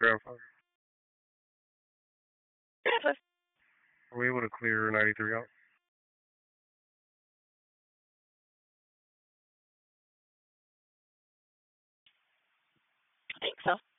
Ground 5. Yeah, Are we able to clear 93 out? I think so.